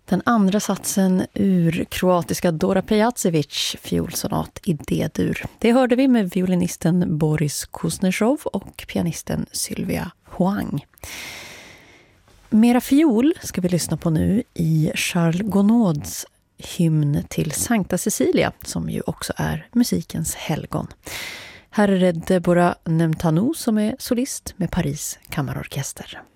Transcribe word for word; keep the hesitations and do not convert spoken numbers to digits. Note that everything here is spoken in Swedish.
Den andra satsen ur kroatiska Dora Pejacevic fiolsonat i D-dur. Det hörde vi med violinisten Boris Kuznetsov och pianisten Sylvia Huang. Mera fiol ska vi lyssna på nu i Charles Gounod's hymn till Sankta Cecilia, som ju också är musikens helgon. Här är det Deborah Nemtanou som är solist med Paris kammarorkester.